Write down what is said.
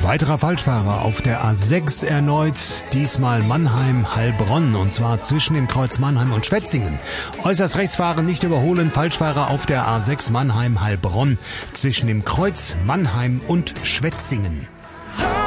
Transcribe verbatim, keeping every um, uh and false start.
Weiterer Falschfahrer auf der A sechs erneut, diesmal Mannheim-Heilbronn, und zwar zwischen dem Kreuz Mannheim und Schwetzingen. Äußerst rechts fahren, nicht überholen, Falschfahrer auf der A sechs Mannheim-Heilbronn zwischen dem Kreuz Mannheim und Schwetzingen.